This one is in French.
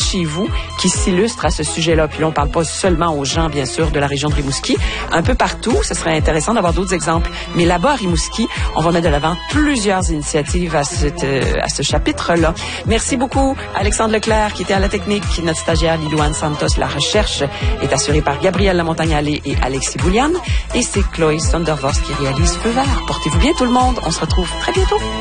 chez vous qui s'illustrent à ce sujet-là. Puis là, on parle pas seulement aux gens, bien sûr, de la région de Rimouski. Un peu partout, ce serait intéressant d'avoir d'autres exemples. Mais là-bas, à Rimouski, on va mettre de l'avant plusieurs initiatives à ce chapitre-là. Merci beaucoup, Alexandre Leclerc, qui était à la technique, notre stagiaire Lilouane Santos. La recherche est assurée par Gabrielle Lamontagne-Allé et Alexis Bouliane. Et c'est Chloé Sondervorst qui réalise Feu vert. Portez-vous bien, tout le monde. On se retrouve très bientôt.